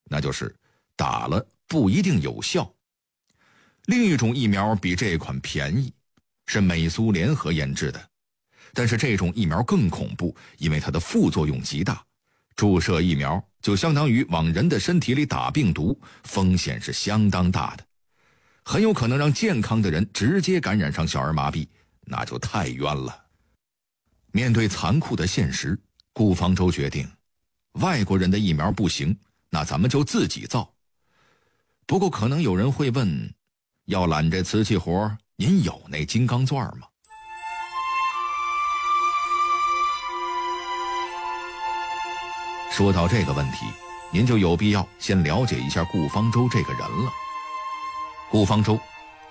那就是打了不一定有效。另一种疫苗比这款便宜，是美苏联合研制的，但是这种疫苗更恐怖，因为它的副作用极大。注射疫苗就相当于往人的身体里打病毒，风险是相当大的，很有可能让健康的人直接感染上小儿麻痹，那就太冤了。面对残酷的现实，顾方舟决定，外国人的疫苗不行，那咱们就自己造。不过可能有人会问，要揽这瓷器活，您有那金刚钻吗？说到这个问题，您就有必要先了解一下顾方舟这个人了。顾方舟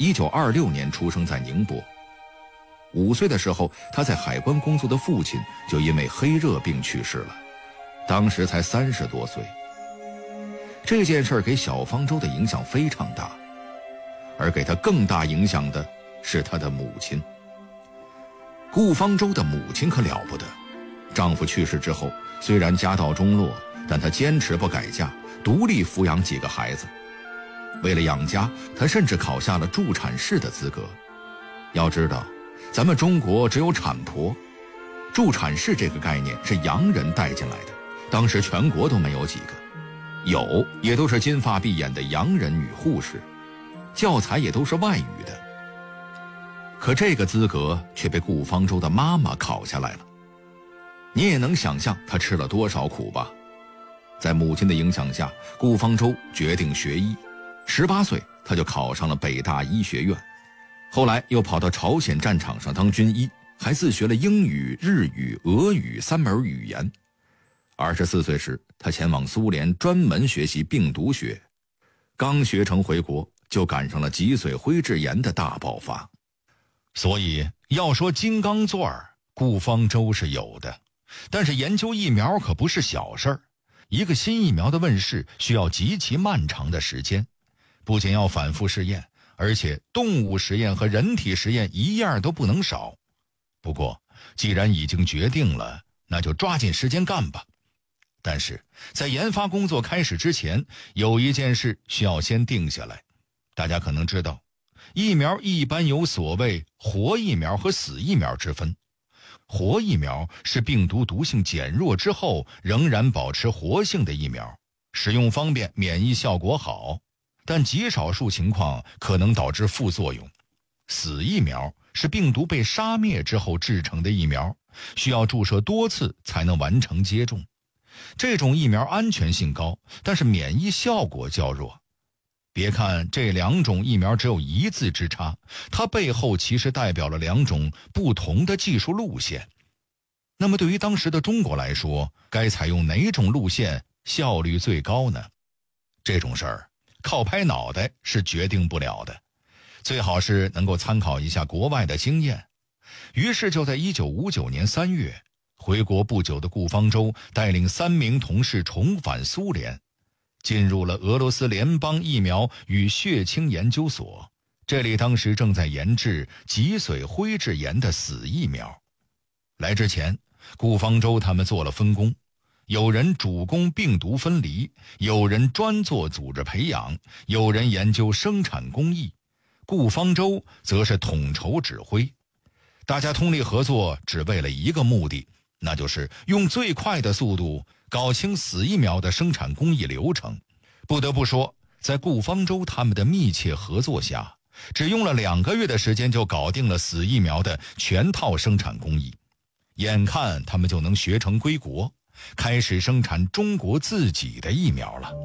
1926年出生在宁波。5岁的时候，他在海关工作的父亲就因为黑热病去世了，当时才30多岁。这件事给小方舟的影响非常大，而给他更大影响的是他的母亲。顾方舟的母亲可了不得，丈夫去世之后，虽然家道中落，但她坚持不改嫁，独立抚养几个孩子。为了养家，她甚至考下了助产士的资格。要知道，咱们中国只有产婆，助产士这个概念是洋人带进来的，当时全国都没有几个，有也都是金发碧眼的洋人女护士，教材也都是外语的。可这个资格却被顾方舟的妈妈考下来了。你也能想象她吃了多少苦吧。在母亲的影响下，顾方舟决定学医。18岁，他就考上了北大医学院，后来又跑到朝鲜战场上当军医，还自学了英语、日语、俄语3门语言。24岁时，他前往苏联专门学习病毒学。刚学成回国，就赶上了脊髓灰质炎的大爆发。 所以要说金刚钻，顾方舟是有的。但是研究疫苗可不是小事儿，一个新疫苗的问世需要极其漫长的时间，不仅要反复试验，而且动物实验和人体实验一样都不能少。不过既然已经决定了，那就抓紧时间干吧。但是在研发工作开始之前，有一件事需要先定下来。大家可能知道，疫苗一般有所谓活疫苗和死疫苗之分。活疫苗是病毒毒性减弱之后仍然保持活性的疫苗，使用方便，免疫效果好，但极少数情况可能导致副作用。死疫苗是病毒被杀灭之后制成的疫苗，需要注射多次才能完成接种。这种疫苗安全性高，但是免疫效果较弱。别看这两种疫苗只有1字之差，它背后其实代表了2种不同的技术路线。那么对于当时的中国来说，该采用哪种路线效率最高呢？这种事儿靠拍脑袋是决定不了的，最好是能够参考一下国外的经验。于是就在1959年3月，回国不久的顾方舟带领3名同事重返苏联，进入了俄罗斯联邦疫苗与血清研究所，这里当时正在研制脊髓灰质炎的死疫苗。来之前，顾方舟他们做了分工，有人主攻病毒分离，有人专做组织培养，有人研究生产工艺，顾方舟则是统筹指挥。大家通力合作，只为了一个目的，那就是用最快的速度搞清死疫苗的生产工艺流程。不得不说，在顾方舟他们的密切合作下，只用了2个月的时间就搞定了死疫苗的全套生产工艺。眼看他们就能学成归国，开始生产中国自己的疫苗了。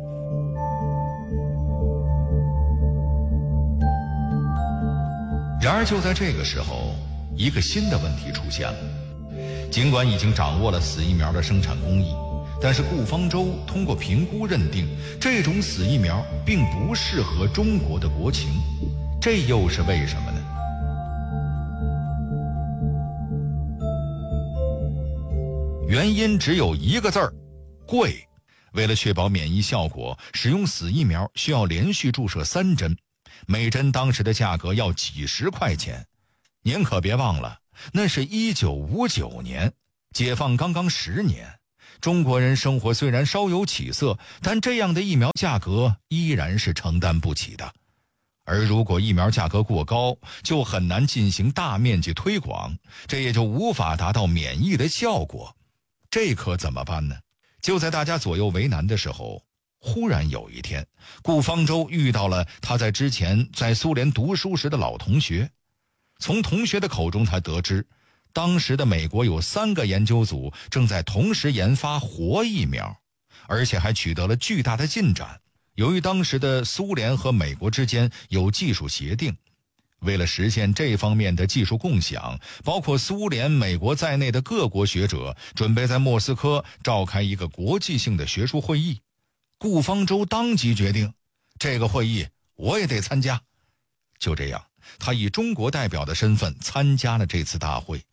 然而就在这个时候，一个新的问题出现了。尽管已经掌握了死疫苗的生产工艺，但是顾方舟通过评估认定，这种死疫苗并不适合中国的国情。这又是为什么呢？原因只有一个字儿：贵。为了确保免疫效果，使用死疫苗需要连续注射3针，每针当时的价格要几十块钱。您可别忘了，那是1959年，解放刚刚10年， 中国人生活虽然稍有起色，但这样的疫苗价格依然是承担不起的。而如果疫苗价格过高，就很难进行大面积推广，这也就无法达到免疫的效果。这可怎么办呢？就在大家左右为难的时候，忽然有一天，顾方舟遇到了他在之前在苏联读书时的老同学。从同学的口中，他得知当时的美国有3个研究组正在同时研发活疫苗，而且还取得了巨大的进展。由于当时的苏联和美国之间有技术协定，为了实现这方面的技术共享，包括苏联、美国在内的各国学者准备在莫斯科召开一个国际性的学术会议。顾方舟当即决定，这个会议我也得参加。就这样，他以中国代表的身份参加了这次大会。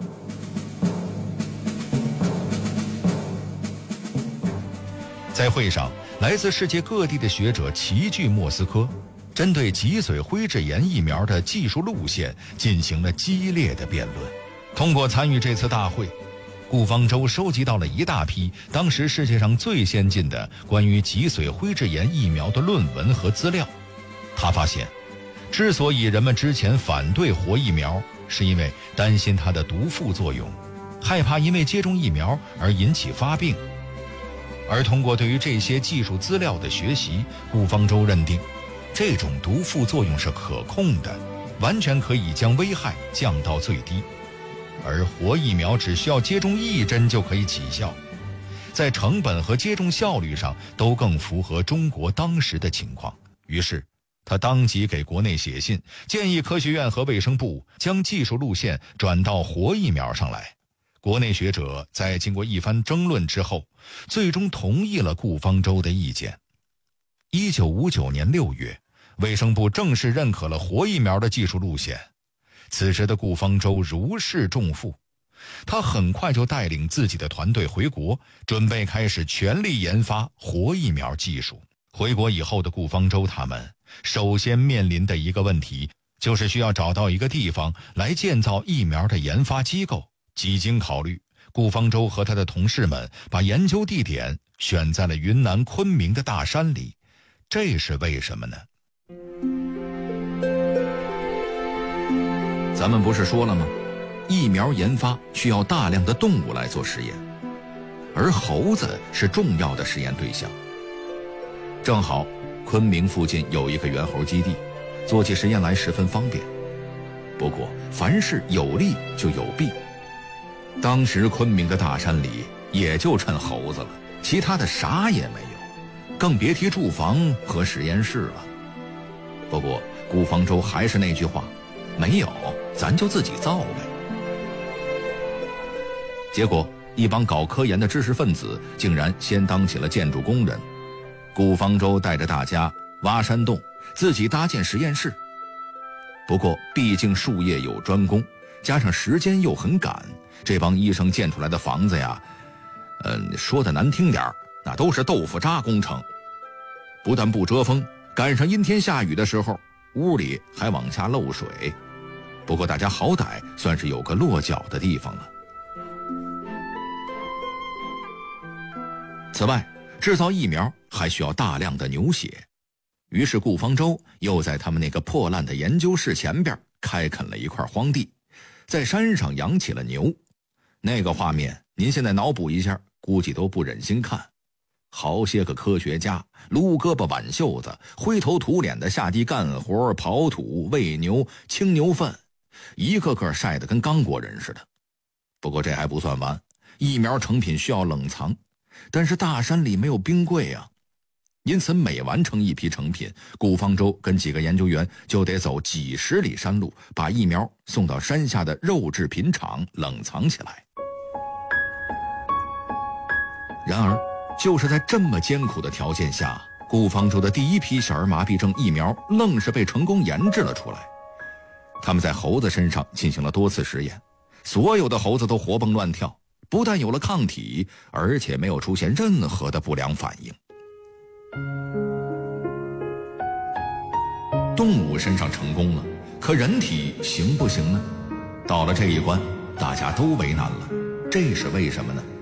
在会上，来自世界各地的学者齐聚莫斯科，针对脊髓灰质炎疫苗的技术路线进行了激烈的辩论。通过参与这次大会，顾方舟收集到了一大批当时世界上最先进的关于脊髓灰质炎疫苗的论文和资料。他发现，之所以人们之前反对活疫苗，是因为担心它的毒副作用，害怕因为接种疫苗而引起发病。而通过对于这些技术资料的学习，顾方舟认定，这种毒副作用是可控的，完全可以将危害降到最低。而活疫苗只需要接种1针就可以起效，在成本和接种效率上都更符合中国当时的情况。于是他当即给国内写信，建议科学院和卫生部将技术路线转到活疫苗上来。国内学者在经过一番争论之后，最终同意了顾方舟的意见。1959年6月，卫生部正式认可了活疫苗的技术路线。此时的顾方舟如释重负，他很快就带领自己的团队回国，准备开始全力研发活疫苗技术。回国以后的顾方舟他们首先面临的一个问题，就是需要找到一个地方来建造疫苗的研发机构。几经考虑，顾方舟和他的同事们把研究地点选在了云南昆明的大山里。这是为什么呢？ 咱们不是说了吗？疫苗研发需要大量的动物来做实验，而猴子是重要的实验对象。正好昆明附近有一个猿猴基地，做起实验来十分方便。不过凡事有利就有弊，当时昆明的大山里也就趁猴子了，其他的啥也没有，更别提住房和实验室了。不过顾方舟还是那句话，没有咱就自己造呗。结果一帮搞科研的知识分子竟然先当起了建筑工人，顾方舟带着大家挖山洞，自己搭建实验室。不过毕竟术业有专攻，加上时间又很赶，这帮医生建出来的房子呀，说的难听点，那都是豆腐渣工程。不但不遮风，赶上阴天下雨的时候，屋里还往下漏水。不过大家好歹算是有个落脚的地方了。此外，制造疫苗还需要大量的牛血，于是顾方舟又在他们那个破烂的研究室前边开垦了一块荒地，在山上养起了牛。那个画面您现在脑补一下，估计都不忍心看。好些个科学家撸胳膊挽袖子，灰头土脸的下地干活、刨土、喂牛、清牛粪，一个个晒得跟刚果人似的。不过这还不算完，疫苗成品需要冷藏，但是大山里没有冰柜啊，因此每完成一批成品，顾方舟跟几个研究员就得走几十里山路，把疫苗送到山下的肉制品厂冷藏起来。然而就是在这么艰苦的条件下，顾方舟的第一批小儿麻痹症疫苗愣是被成功研制了出来。他们在猴子身上进行了多次实验，所有的猴子都活蹦乱跳，不但有了抗体，而且没有出现任何的不良反应。动物身上成功了，可人体行不行呢？到了这一关，大家都为难了，这是为什么呢？